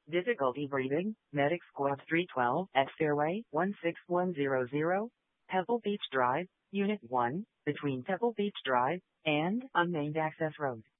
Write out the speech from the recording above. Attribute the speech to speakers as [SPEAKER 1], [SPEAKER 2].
[SPEAKER 1] Difficulty breathing, Medic Squad 312 at Fairway 16100, Pebble Beach Drive, Unit 1, between Pebble Beach Drive and Unnamed Access Road.